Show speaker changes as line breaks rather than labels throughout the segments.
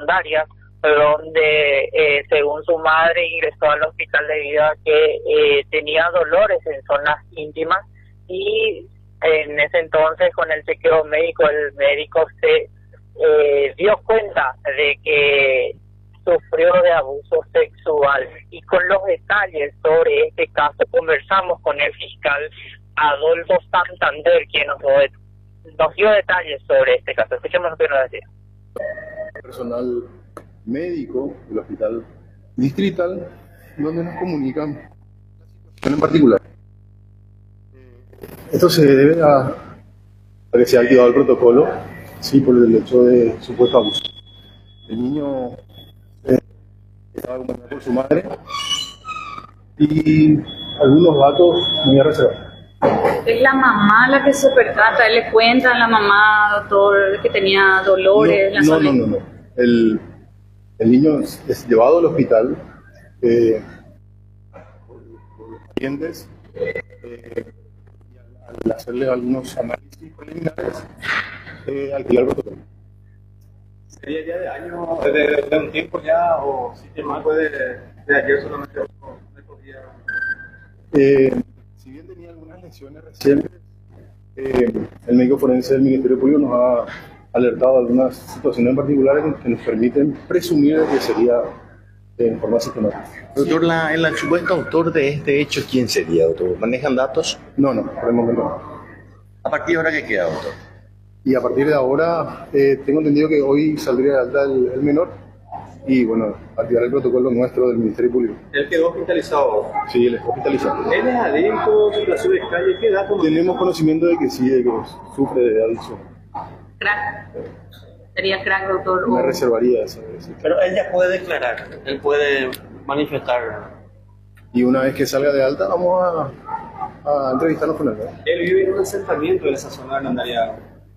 secundarias, donde según su madre ingresó al hospital debido a que tenía dolores en zonas íntimas, y en ese entonces con el chequeo médico el médico se dio cuenta de que sufrió de abuso sexual. Y con los detalles sobre este caso conversamos con el fiscal Adolfo Santander, quien nos dio detalles sobre este caso. Escuchemos lo que nos decía.
Personal médico del hospital distrital, donde nos comunican la situación en particular. Esto se debe a que se ha activado el protocolo, sí, por el hecho de supuesto abuso. El niño estaba acompañado por su madre y algunos datos muy reservados.
¿Es la mamá la que se percata? ¿Él le cuenta a la mamá, doctor, que tenía dolores?
No. El niño es llevado al hospital por los pacientes y al hacerle algunos análisis preliminares alquilar el protocolo.
¿Sería ya de años, de un tiempo ya, o si te mal fue de ayer solamente estos días?
Si bien tenía algunas lesiones recientes, el médico forense del Ministerio Público nos ha alertado de algunas situaciones en particulares que nos permiten presumir que sería en forma sistemática.
Doctor, el supuesto autor de este hecho, ¿quién sería, doctor? ¿Manejan datos?
No, por el momento no.
¿A partir de ahora qué queda, doctor?
Y a partir de ahora, tengo entendido que hoy saldría de alta el menor y, bueno, activar el protocolo nuestro del Ministerio Público.
¿Él quedó hospitalizado?
Sí, él es hospitalizado.
¿Él es adicto, situación de calle? ¿Qué datos?
Tenemos conocimiento de que sí, de que sufre de adicción.
¿Crack? ¿Sería crack, doctor?
Me reservaría esa.
Pero él ya puede declarar, él puede manifestar.
Y una vez que salga de alta, vamos a entrevistarnos con él, ¿no?
Él vive en un asentamiento en esa zona de Andariaga.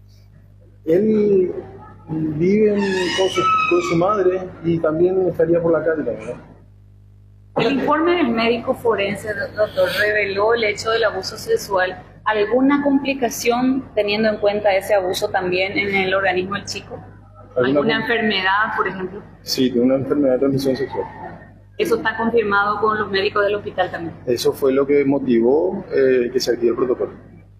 Él vive con su madre y también estaría por la calle también, ¿no?
El informe del médico forense, doctor, reveló el hecho del abuso sexual. ¿Alguna complicación teniendo en cuenta ese abuso también en el organismo del chico? ¿Alguna enfermedad, por ejemplo?
Sí, tiene una enfermedad de transmisión sexual.
¿Eso está confirmado con los médicos del hospital también?
Eso fue lo que motivó que se active el protocolo.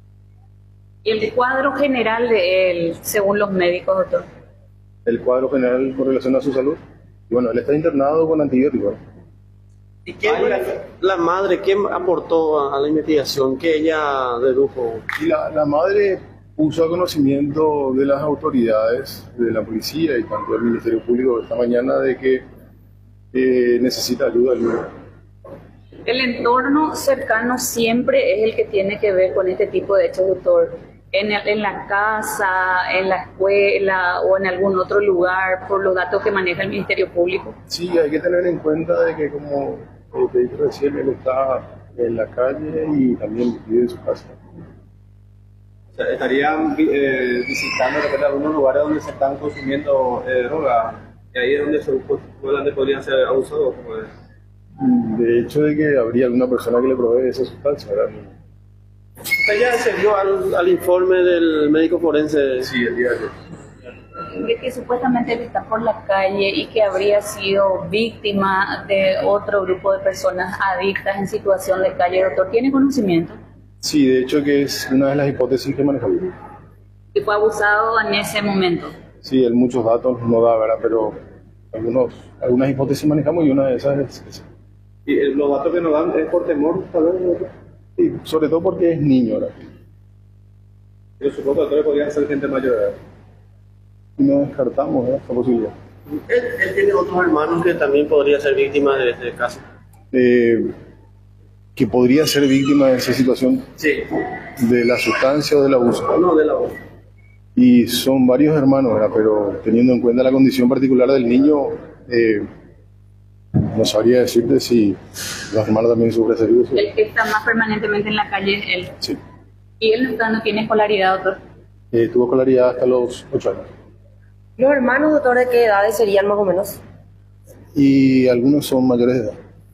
¿Y el cuadro general de él, según los médicos, doctor?
El cuadro general con relación a su salud. Y bueno, él está internado con antibióticos.
¿Y qué la madre, qué aportó a la investigación? ¿Qué ella dedujo?
Y la madre puso a conocimiento de las autoridades, de la policía y tanto del Ministerio Público esta mañana de que necesita ayuda al niño.
El entorno cercano siempre es el que tiene que ver con este tipo de hechos, doctor. En la casa, en la escuela o en algún otro lugar, por los datos que maneja el Ministerio Público.
Sí, hay que tener en cuenta de que, como te dije recién, él está en la calle y también vive en su casa.
O sea, estarían visitando de repente algunos lugares donde se están consumiendo droga, y ahí es donde podrían ser abusados. Pues.
De hecho, de que habría alguna persona que le provee esa sustancia, ¿verdad?
¿Usted ya se vio al informe del médico forense?
Sí, el día de hoy.
De que supuestamente él está por la calle y que habría sido víctima de otro grupo de personas adictas en situación de calle. Doctor, ¿tiene conocimiento?
Sí, de hecho que es una de las hipótesis que manejamos.
Y fue abusado en ese momento.
Sí, él muchos datos no da, ¿verdad? Pero algunas hipótesis manejamos y una de esas es esa.
¿Y los datos que nos dan es por temor, tal vez?
Sí, sobre todo porque es niño, ¿verdad?
Yo supongo que podrían ser gente mayor, ¿verdad?
No descartamos esa posibilidad.
Él tiene otros hermanos que también podría ser víctima de este caso.
Que podría ser víctima de esa situación.
Sí.
De la sustancia o del abuso.
No, del abuso.
Y son varios hermanos, ¿verdad? Pero teniendo en cuenta la condición particular del niño, no sabría decirte si los hermanos también sufren ese abuso.
El que está más permanentemente en la calle es él.
Sí.
¿Y él no tiene escolaridad, doctor?
Tuvo escolaridad hasta los 8 años.
¿Los hermanos, doctor, de qué edades serían más o menos?
Y algunos son mayores de edad.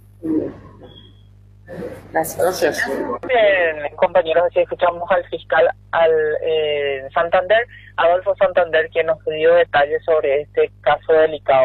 Gracias.
Bien, compañeros, así escuchamos al fiscal Santander, Adolfo Santander, quien nos dio detalles sobre este caso delicado.